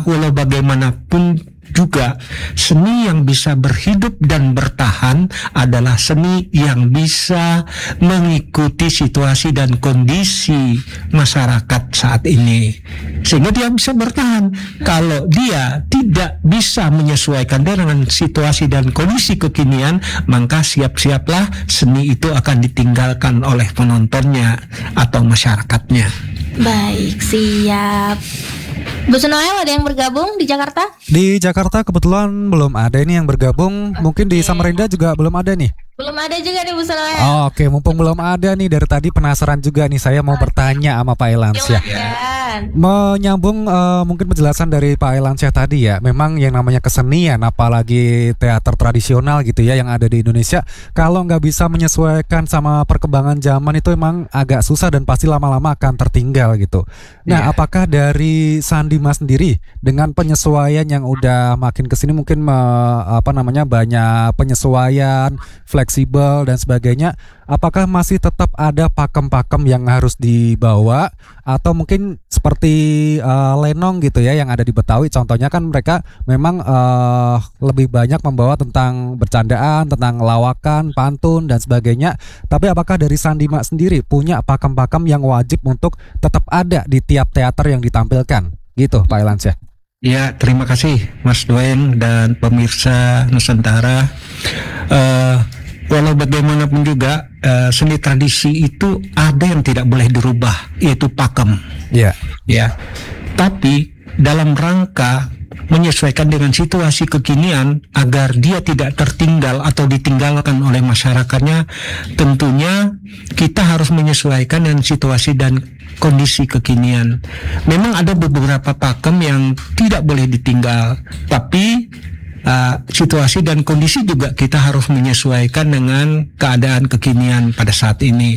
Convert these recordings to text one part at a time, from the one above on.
walau bagaimanapun juga seni yang bisa berhidup dan bertahan adalah seni yang bisa mengikuti situasi dan kondisi masyarakat saat ini, sehingga dia bisa bertahan. Kalau dia tidak bisa menyesuaikan dengan situasi dan kondisi kekinian, maka siap-siaplah seni itu akan ditinggalkan oleh penontonnya atau masyarakatnya. Baik, siap. Bu Noel, ada yang bergabung di Jakarta? Di Jakarta kebetulan belum ada ini yang bergabung. Mungkin di Samarinda juga belum ada nih. Belum ada juga nih Bu Noel. Oke, mumpung belum ada nih, dari tadi penasaran juga nih, saya mau bertanya sama Pak Elansyah. Menyambung mungkin penjelasan dari Pak Elansyah tadi ya. Memang yang namanya kesenian, apalagi teater tradisional gitu ya yang ada di Indonesia, kalau nggak bisa menyesuaikan sama perkembangan zaman itu emang agak susah dan pasti lama-lama akan tertinggal gitu. Nah, apakah dari Sandi Mas sendiri dengan penyesuaian yang udah makin kesini mungkin banyak penyesuaian, fleksibel dan sebagainya, apakah masih tetap ada pakem-pakem yang harus dibawa, atau mungkin seperti lenong gitu ya yang ada di Betawi contohnya, kan mereka memang lebih banyak membawa tentang bercandaan, tentang lawakan, pantun dan sebagainya. Tapi apakah dari Sandi Mas sendiri punya pakem-pakem yang wajib untuk tetap ada di tiap teater yang ditampilkan gitu, Pak Elansyah? Ya, terima kasih Mas Duen dan pemirsa Nusantara. Walau bagaimanapun juga seni tradisi itu ada yang tidak boleh dirubah, yaitu pakem. Ya. Tapi dalam rangka menyesuaikan dengan situasi kekinian agar dia tidak tertinggal atau ditinggalkan oleh masyarakatnya, tentunya kita harus menyesuaikan dengan situasi dan kondisi kekinian. Memang ada beberapa pakem yang tidak boleh ditinggal, tapi situasi dan kondisi juga kita harus menyesuaikan dengan keadaan kekinian pada saat ini.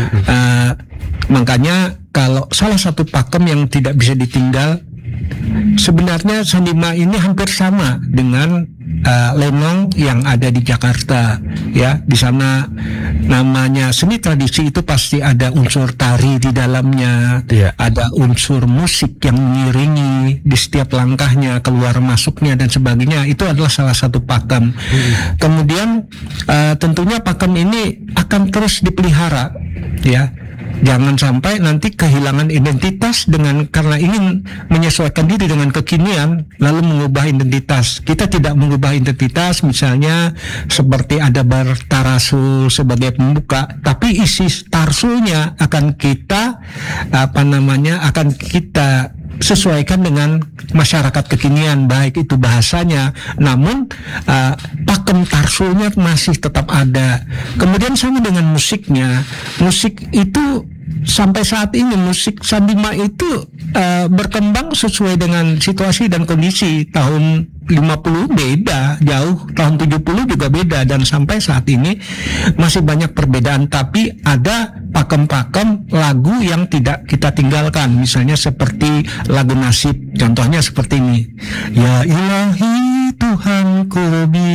Makanya kalau salah satu pakem yang tidak bisa ditinggal, sebenarnya Sandima ini hampir sama dengan lenong yang ada di Jakarta. Ya, di sana namanya seni tradisi itu pasti ada unsur tari di dalamnya, ada unsur musik yang mengiringi di setiap langkahnya, keluar masuknya dan sebagainya. Itu adalah salah satu pakem. Kemudian tentunya pakem ini akan terus dipelihara, ya. Jangan sampai nanti kehilangan identitas karena ingin menyesuaikan diri dengan kekinian lalu mengubah identitas. Kita tidak mengubah identitas, misalnya seperti ada bar tarasul sebagai pembuka, tapi isi tarsulnya akan kita akan kita sesuaikan dengan masyarakat kekinian, baik itu bahasanya, namun pakem tarsulnya masih tetap ada. Kemudian sama dengan musiknya, musik itu sampai saat ini musik Sandima itu berkembang sesuai dengan situasi dan kondisi. Tahun 50 beda jauh, tahun 70 juga beda, dan sampai saat ini masih banyak perbedaan. Tapi ada pakem-pakem lagu yang tidak kita tinggalkan, misalnya seperti lagu Nasib, contohnya seperti ini. Ya ilahi Tuhanku,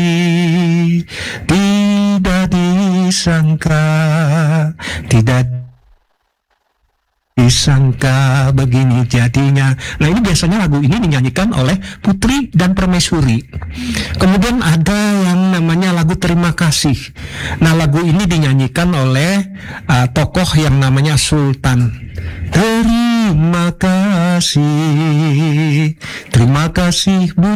tidak disangka, tidak disangka begini jadinya. Nah, ini biasanya lagu ini dinyanyikan oleh putri dan permaisuri. Kemudian ada yang namanya lagu Terima Kasih. Nah, lagu ini dinyanyikan oleh tokoh yang namanya Sultan. Terima kasih, terima kasih Bu